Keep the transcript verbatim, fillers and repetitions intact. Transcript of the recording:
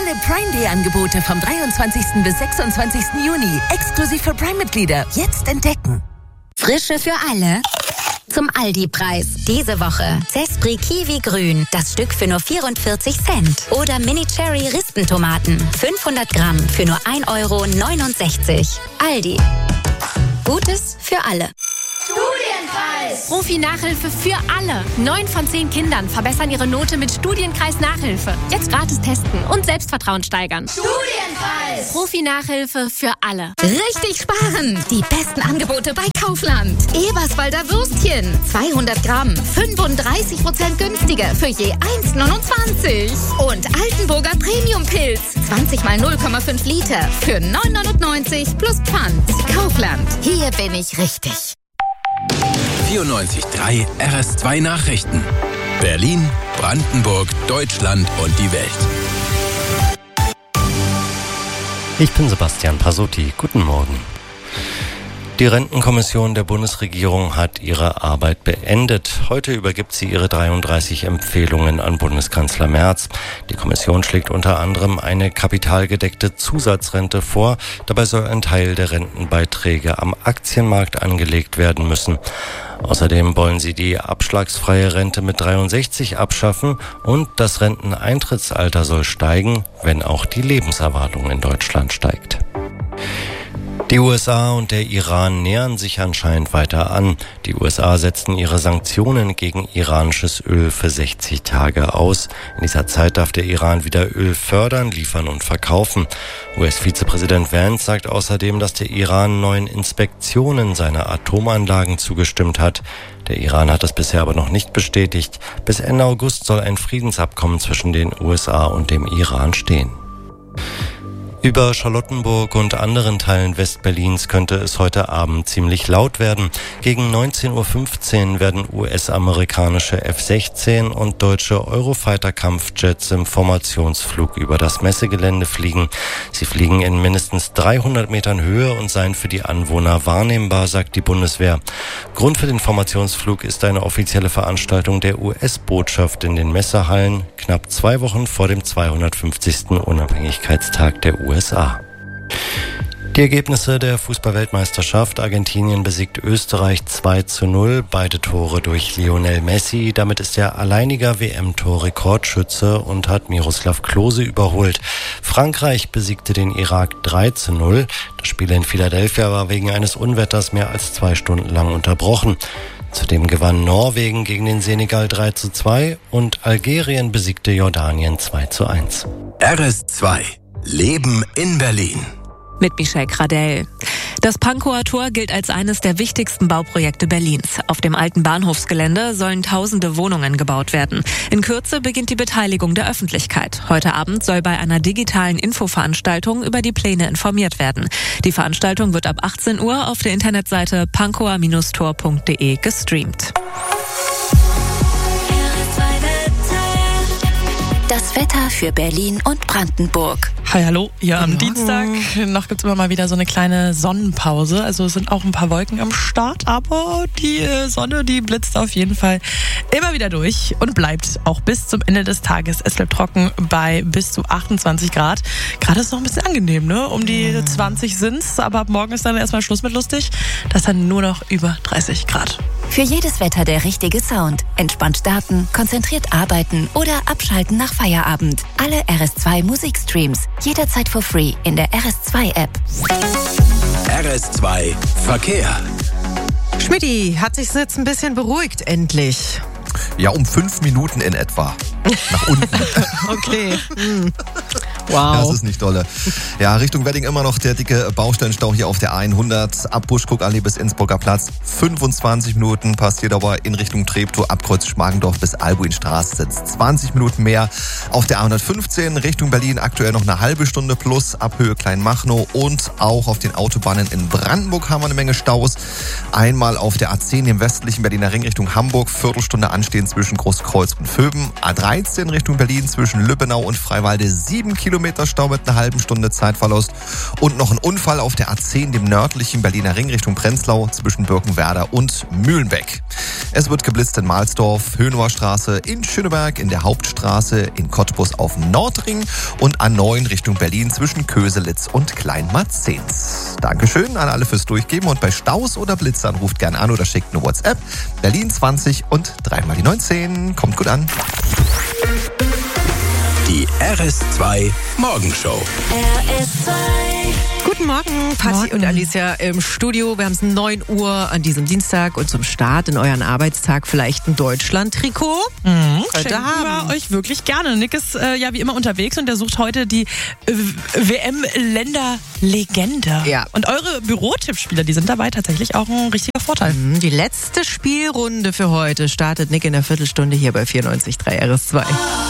Alle Prime Day Angebote vom dreiundzwanzigsten bis sechsundzwanzigsten Juni. Exklusiv für Prime-Mitglieder. Jetzt entdecken. Frische für alle. Zum Aldi-Preis. Diese Woche Zespri Kiwi Grün, das Stück für nur vierundvierzig Cent. Oder Mini Cherry Rispentomaten, fünfhundert Gramm für nur ein Euro neunundsechzig. Aldi. Gutes für alle. Studienkreis. Profi-Nachhilfe für alle. Neun von zehn Kindern verbessern ihre Note mit Studienkreis-Nachhilfe. Jetzt gratis testen und Selbstvertrauen steigern. Studienkreis. Profi-Nachhilfe für alle. Richtig sparen. Die besten Angebote bei Kaufland. Eberswalder Würstchen. zweihundert Gramm. fünfunddreißig Prozent günstiger für je eins neunundzwanzig. Und Altenburger Premium-Pilz. zwanzig mal null Komma fünf Liter für neun neunundneunzig plus Pfand. Kaufland. Hier bin ich richtig. vierundneunzig Komma drei R S zwei Nachrichten. Berlin, Brandenburg, Deutschland und die Welt. Ich bin Sebastian Pasotti. Guten Morgen. Die Rentenkommission der Bundesregierung hat ihre Arbeit beendet. Heute übergibt sie ihre dreiunddreißig Empfehlungen an Bundeskanzler Merz. Die Kommission schlägt unter anderem eine kapitalgedeckte Zusatzrente vor. Dabei soll ein Teil der Rentenbeiträge am Aktienmarkt angelegt werden müssen. Außerdem wollen sie die abschlagsfreie Rente mit dreiundsechzig abschaffen und das Renteneintrittsalter soll steigen, wenn auch die Lebenserwartung in Deutschland steigt. Die U S A und der Iran nähern sich anscheinend weiter an. Die U S A setzten ihre Sanktionen gegen iranisches Öl für sechzig Tage aus. In dieser Zeit darf der Iran wieder Öl fördern, liefern und verkaufen. U S-Vizepräsident Vance sagt außerdem, dass der Iran neuen Inspektionen seiner Atomanlagen zugestimmt hat. Der Iran hat das bisher aber noch nicht bestätigt. Bis Ende August soll ein Friedensabkommen zwischen den U S A und dem Iran stehen. Über Charlottenburg und anderen Teilen Westberlins könnte es heute Abend ziemlich laut werden. Gegen neunzehn Uhr fünfzehn werden U S-amerikanische F sechzehn und deutsche Eurofighter-Kampfjets im Formationsflug über das Messegelände fliegen. Sie fliegen in mindestens dreihundert Metern Höhe und seien für die Anwohner wahrnehmbar, sagt die Bundeswehr. Grund für den Formationsflug ist eine offizielle Veranstaltung der U S-Botschaft in den Messehallen, knapp zwei Wochen vor dem zweihundertfünfzigsten Unabhängigkeitstag der U S A. Die Ergebnisse der Fußball-Weltmeisterschaft: Argentinien besiegt Österreich zwei zu null, beide Tore durch Lionel Messi. Damit ist er alleiniger W M-Tor-Rekordschütze und hat Miroslav Klose überholt. Frankreich besiegte den Irak drei zu null. Das Spiel in Philadelphia war wegen eines Unwetters mehr als zwei Stunden lang unterbrochen. Zudem gewann Norwegen gegen den Senegal drei zu zwei und Algerien besiegte Jordanien zwei zu eins. R S zwei. Leben in Berlin. Mit Michelle Gradell. Das Pankower Tor gilt als eines der wichtigsten Bauprojekte Berlins. Auf dem alten Bahnhofsgelände sollen tausende Wohnungen gebaut werden. In Kürze beginnt die Beteiligung der Öffentlichkeit. Heute Abend soll bei einer digitalen Infoveranstaltung über die Pläne informiert werden. Die Veranstaltung wird ab achtzehn Uhr auf der Internetseite pankower Tor punkt de gestreamt. Das Wetter für Berlin und Brandenburg. Hi, hallo, hier am Morgen. Dienstag. Noch gibt's immer mal wieder so eine kleine Sonnenpause. Also es sind auch ein paar Wolken am Start, aber die Sonne, die blitzt auf jeden Fall immer wieder durch und bleibt auch bis zum Ende des Tages. Es bleibt trocken bei bis zu achtundzwanzig Grad. Gerade ist es noch ein bisschen angenehm, ne? Um die zwanzig sind's, aber ab morgen ist dann erstmal Schluss mit lustig. Das ist dann nur noch über dreißig Grad. Für jedes Wetter der richtige Sound. Entspannt starten, konzentriert arbeiten oder abschalten nach Feierabend. Alle R S zwei Musikstreams. Jederzeit for free in der R S zwei App. R S zwei Verkehr. Schmidti, hat sich's jetzt ein bisschen beruhigt, endlich? Ja, um fünf Minuten in etwa. Nach unten. Okay. Hm. Wow. Wow. Das ist nicht dolle. Ja, Richtung Wedding immer noch der dicke Baustellenstau hier auf der hundert. Ab Buschkuckallee bis Innsbrucker Platz. fünfundzwanzig Minuten passiert aber in Richtung Treptow, ab Kreuz Schmargendorf bis Albuinstraße sind zwanzig Minuten mehr. Auf der A hundertfünfzehn Richtung Berlin aktuell noch eine halbe Stunde plus ab Höhe Kleinmachnow und auch auf den Autobahnen in Brandenburg haben wir eine Menge Staus. Einmal auf der A zehn im westlichen Berliner Ring Richtung Hamburg, Viertelstunde anstehen zwischen Großkreuz und Vöben. A dreizehn Richtung Berlin zwischen Lübbenau und Freiwalde, sieben sieben Kilometer Stau mit einer halben Stunde Zeitverlust. Und noch ein Unfall auf der A zehn, dem nördlichen Berliner Ring Richtung Prenzlau zwischen Birkenwerder und Mühlenbeck. Es wird geblitzt in Mahlsdorf, Höhenauer Straße, in Schöneberg, in der Hauptstraße, in Cottbus auf dem Nordring und A neun Richtung Berlin zwischen Köselitz und Kleinmarzens. Dankeschön an alle fürs Durchgeben und bei Staus oder Blitzern ruft gern an oder schickt eine WhatsApp. Berlin zwanzig und dreimal die neunzehn. Kommt gut an. Die R S zwei Morgenshow. R S zwei. Guten Morgen, Patti Morgen. und Alicia im Studio. Wir haben es neun Uhr an diesem Dienstag und zum Start in euren Arbeitstag vielleicht ein Deutschland-Trikot. Mhm, Könnt ihr schenken haben. wir euch wirklich gerne. Nick ist äh, ja wie immer unterwegs und er sucht heute die äh, W M-Länder-Legende. Ja. Und eure Bürotippspieler, die sind dabei tatsächlich auch ein richtiger Vorteil. Die letzte Spielrunde für heute startet Nick in der Viertelstunde hier bei vierundneunzig Komma drei R S zwei.